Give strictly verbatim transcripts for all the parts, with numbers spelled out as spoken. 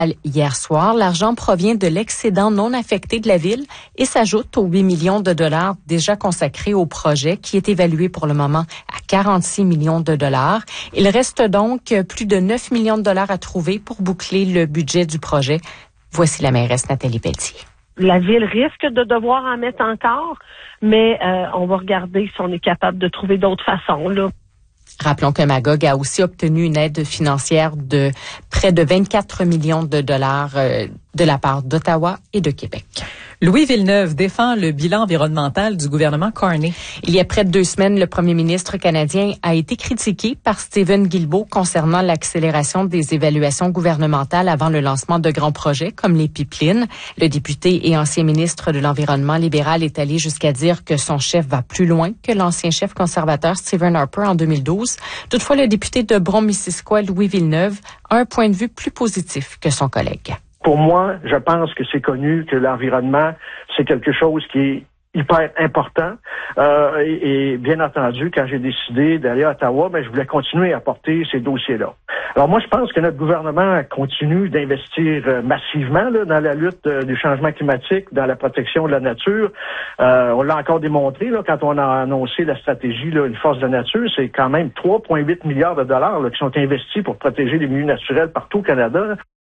Hier soir, l'argent provient de l'excédent non affecté de la ville et s'ajoute aux huit millions de dollars déjà consacrés au projet qui est évalué pour le moment à quarante-six millions de dollars. Il reste donc plus de neuf millions de dollars à trouver pour boucler le budget du projet. Voici la mairesse Nathalie Pelletier. La ville risque de devoir en mettre encore, mais euh, on va regarder si on est capable de trouver d'autres façons, là. Rappelons que Magog a aussi obtenu une aide financière de près de vingt-quatre millions de dollars euh, de la part d'Ottawa et de Québec. Louis Villeneuve défend le bilan environnemental du gouvernement Carney. Il y a près de deux semaines, le premier ministre canadien a été critiqué par Stephen Guilbeault concernant l'accélération des évaluations gouvernementales avant le lancement de grands projets comme les pipelines. Le député et ancien ministre de l'Environnement libéral est allé jusqu'à dire que son chef va plus loin que l'ancien chef conservateur Stephen Harper en deux mille douze. Toutefois, le député de Brome-Missisquoi, Louis Villeneuve, a un point de vue plus positif que son collègue. Pour moi, je pense que c'est connu que l'environnement, c'est quelque chose qui est hyper important. Euh, et, et bien entendu, quand j'ai décidé d'aller à Ottawa, ben, je voulais continuer à porter ces dossiers-là. Alors moi, je pense que notre gouvernement continue d'investir euh, massivement là, dans la lutte euh, du changement climatique, dans la protection de la nature. Euh, on l'a encore démontré là, quand on a annoncé la stratégie là, Une force de la nature. C'est quand même trois virgule huit milliards de dollars là, qui sont investis pour protéger les milieux naturels partout au Canada.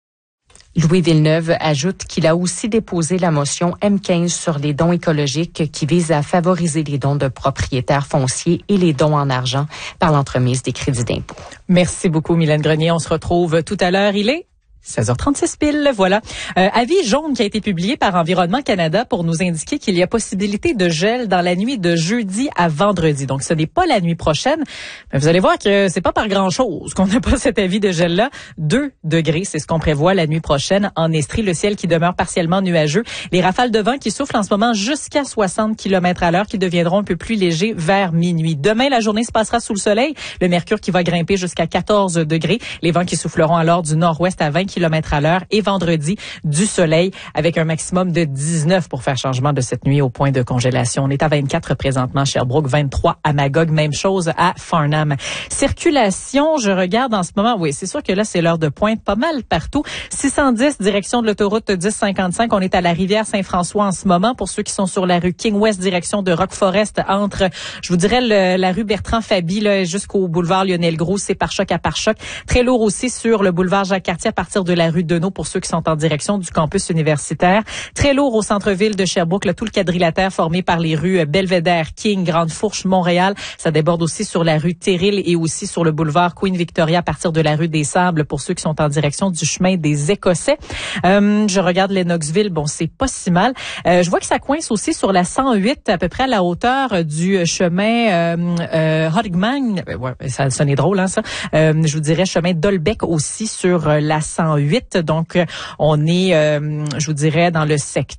Louis Villeneuve ajoute qu'il a aussi déposé la motion M quinze sur les dons écologiques qui vise à favoriser les dons de propriétaires fonciers et les dons en argent par l'entremise des crédits d'impôt. Merci beaucoup, Mylène Grenier. On se retrouve tout à l'heure. Il est seize heures trente-six pile, voilà. Euh, avis jaune qui a été publié par Environnement Canada pour nous indiquer qu'il y a possibilité de gel dans la nuit de jeudi à vendredi. Donc, ce n'est pas la nuit prochaine. Mais vous allez voir que c'est pas par grand-chose qu'on n'a pas cet avis de gel-là. Deux degrés, c'est ce qu'on prévoit la nuit prochaine en Estrie. Le ciel qui demeure partiellement nuageux. Les rafales de vent qui soufflent en ce moment jusqu'à soixante kilomètres à l'heure qui deviendront un peu plus légers vers minuit. Demain, la journée se passera sous le soleil. Le mercure qui va grimper jusqu'à quatorze degrés. Les vents qui souffleront alors du nord-ouest à vingt kilomètres à l'heure et vendredi du soleil avec un maximum de dix-neuf pour faire changement de cette nuit au point de congélation. On est à vingt-quatre présentement à Sherbrooke, vingt-trois à Magog, même chose à Farnham. Circulation, je regarde en ce moment, oui, c'est sûr que là c'est l'heure de pointe pas mal partout. six cent dix direction de l'autoroute dix cinquante-cinq, on est à la rivière Saint-François en ce moment pour ceux qui sont sur la rue King West direction de Rock Forest entre, je vous dirais le, la rue Bertrand Faby là jusqu'au boulevard Lionel Groux, c'est par choc à par choc. Très lourd aussi sur le boulevard Jacques-Cartier à partir de la rue Deneau pour ceux qui sont en direction du campus universitaire. Très lourd au centre-ville de Sherbrooke, là, tout le quadrilatère formé par les rues Belvédère, King, Grande Fourche, Montréal. Ça déborde aussi sur la rue Terril et aussi sur le boulevard Queen Victoria à partir de la rue des Sables pour ceux qui sont en direction du chemin des Écossais. Euh, je regarde Lennoxville, bon, c'est pas si mal. Euh, je vois que ça coince aussi sur la cent huit à peu près à la hauteur du chemin euh, euh, Hogman. Ouais, ça sonnait drôle, hein, ça. Euh, je vous dirais chemin d'Olbec aussi sur la cent huit. Donc, on est, euh, je vous dirais, dans le secteur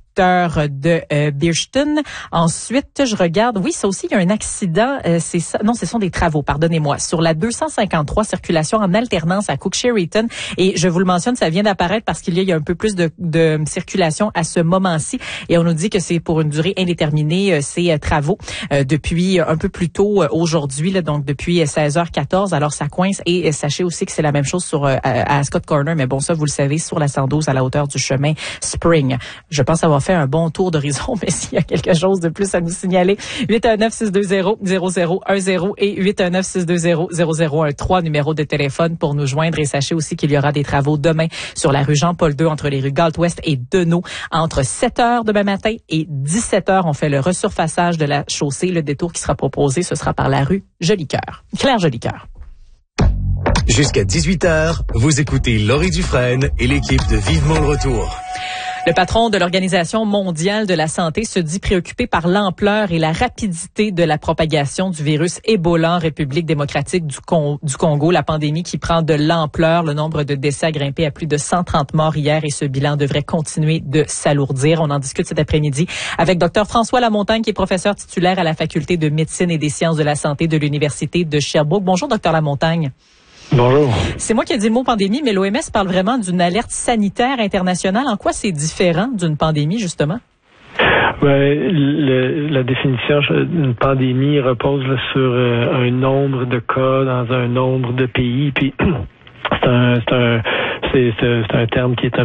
de euh, Bearston. Ensuite, je regarde, oui, ça aussi, il y a un accident. Euh, c'est ça, non, ce sont des travaux, pardonnez-moi. Sur la deux cent cinquante-trois, circulation en alternance à Cook-Sheridan. Et je vous le mentionne, ça vient d'apparaître parce qu'il y a, il y a un peu plus de, de circulation à ce moment-ci. Et on nous dit que c'est pour une durée indéterminée, euh, ces euh, travaux, euh, depuis un peu plus tôt euh, aujourd'hui, là, donc depuis seize heures quatorze. Alors, ça coince. Et euh, sachez aussi que c'est la même chose sur euh, à, à Scott Corner. Mais bon, ça, vous le savez, sur la cent douze à la hauteur du chemin Spring. Je pense avoir fait un bon tour d'horizon, mais s'il y a quelque chose de plus à nous signaler, huit un neuf, six deux zéro, zéro zéro un zéro et huit un neuf, six deux zéro, zéro zéro un trois, numéro de téléphone pour nous joindre. Et sachez aussi qu'il y aura des travaux demain sur la rue Jean-Paul deux entre les rues Galt-Ouest et Deneau entre sept heures demain matin et dix-sept heures. On fait le resurfaçage de la chaussée. Le détour qui sera proposé, ce sera par la rue Jolicoeur. Claire Jolicoeur. Jusqu'à dix-huit heures, vous écoutez Laurie Dufresne et l'équipe de Vivement le Retour. Le patron de l'Organisation mondiale de la santé se dit préoccupé par l'ampleur et la rapidité de la propagation du virus Ebola en République démocratique du, Con- du Congo. La pandémie qui prend de l'ampleur. Le nombre de décès a grimpé à plus de cent trente morts hier et ce bilan devrait continuer de s'alourdir. On en discute cet après-midi avec Dr François Lamontagne qui est professeur titulaire à la Faculté de médecine et des sciences de la santé de l'Université de Sherbrooke. Bonjour, Dr Lamontagne. Bonjour. C'est moi qui ai dit le mot pandémie, mais l'O M S parle vraiment d'une alerte sanitaire internationale. En quoi c'est différent d'une pandémie, justement? Ben, le, la définition d'une pandémie repose là, sur euh, un nombre de cas dans un nombre de pays, puis c'est un, c'est un, c'est c'est, c'est un terme qui est un